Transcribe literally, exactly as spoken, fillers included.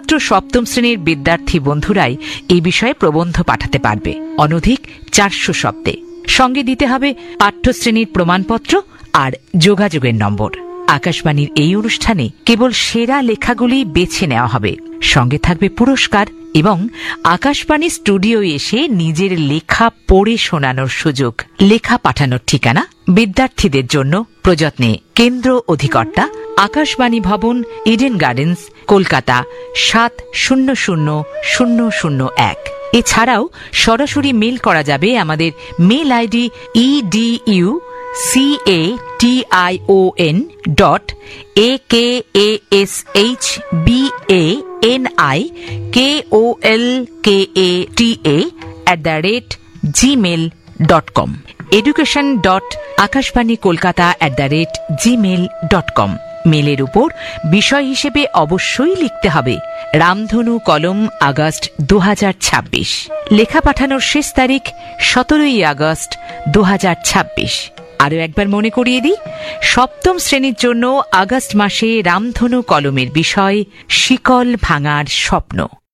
শুধুমাত্র সপ্তম শ্রেণীর বিদ্যার্থী বন্ধুরাই এই বিষয়ে প্রবন্ধ পাঠাতে পারবে, অনধিক চারশো শব্দে। সঙ্গে দিতে হবে পাঠ্যশ্রেণীর প্রমাণপত্র আর যোগাযোগের নম্বর। আকাশবাণীর এই অনুষ্ঠানে কেবল সেরা লেখাগুলি বেছে নেওয়া হবে। সঙ্গে থাকবে পুরস্কার এবং আকাশবাণী স্টুডিও এসে নিজের লেখা পড়ে শোনানোর সুযোগ। লেখা পাঠানোর ঠিকানা বিদ্যার্থীদের জন্য প্রযত্নে কেন্দ্র অধিকর্তা, আকাশবাণী ভবন, ইডেন গার্ডেন্স, কলকাতা সাত শূন্য শূন্য শূন্য শূন্য এক। এছাড়াও সরাসরি মেল করা যাবে আমাদের mail ID edu C A T I O N dot A K A S H B A N I K O L K A T A at the rate Gmail dot com, education dot Akashvani Kolkata at the rate Gmail dot com. মেলের উপর বিষয় হিসেবে অবশ্যই লিখতে হবে রামধনু কলম August দু হাজার ছাব্বিশ। লেখা পাঠানোর শেষ তারিখ সতেরোই আগস্ট দু হাজার ছাব্বিশ। আরও একবার মনে করিয়ে দিই, সপ্তম শ্রেণীর জন্য আগস্ট মাসে রামধনু কলমের বিষয় শিকল ভাঙার স্বপ্ন।